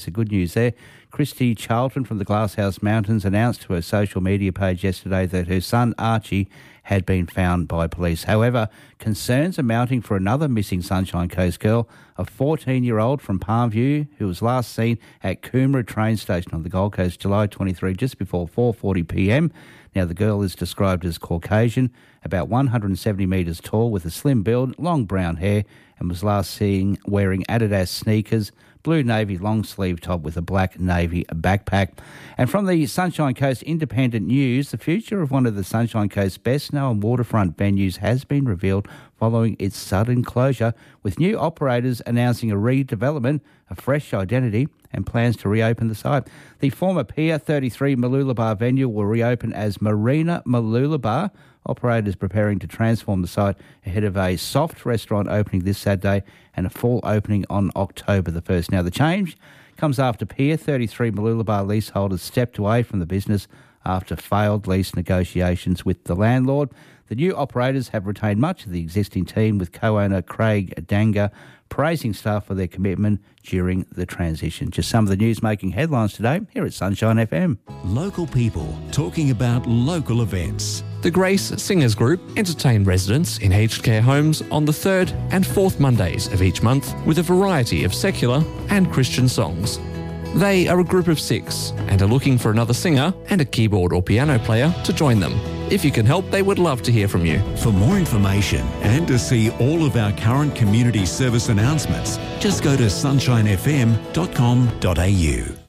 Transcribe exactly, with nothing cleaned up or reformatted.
So good news there. Christy Charlton from the Glasshouse Mountains announced to her social media page yesterday that her son Archie had been found by police. However, concerns are mounting for another missing Sunshine Coast girl, a fourteen-year-old from Palmview who was last seen at Coomera train station on the Gold Coast July twenty-third, just before four forty p m. Now, the girl is described as Caucasian, about one hundred seventy metres tall, with a slim build, long brown hair, and was last seen wearing Adidas sneakers, blue navy long sleeve top with a black navy backpack. And from the Sunshine Coast Independent News, the future of one of the Sunshine Coast's best known waterfront venues has been revealed following its sudden closure, with new operators announcing a redevelopment, a fresh identity and plans to reopen the site. The former Pier thirty-three Mooloolaba venue will reopen as Marina Mooloolaba. Operators preparing to transform the site ahead of a soft restaurant opening this Saturday and a full opening on October the first. Now, the change comes after Pier thirty-three Mooloolaba leaseholders stepped away from the business after failed lease negotiations with the landlord. The new operators have retained much of the existing team, with co-owner Craig Danga praising staff for their commitment during the transition. Just some of the news making headlines today here at Sunshine F M. Local people talking about local events. The Grace Singers Group entertain residents in aged care homes on the third and fourth Mondays of each month with a variety of secular and Christian songs. They are a group of six and are looking for another singer and a keyboard or piano player to join them. If you can help, they would love to hear from you. For more information and to see all of our current community service announcements, just go to sunshine f m dot com dot a u.